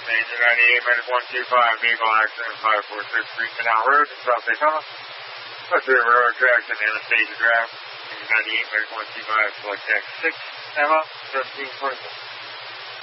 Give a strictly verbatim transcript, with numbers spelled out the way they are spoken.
Major ninety-eight minus one two five, vehicle accident, five four six Green Canal Road, South Daytona. Let's do a railroad traction, Anastasia Drive. Major ninety-eight minus one two five, select X six, Emma, seventeen twenty-four.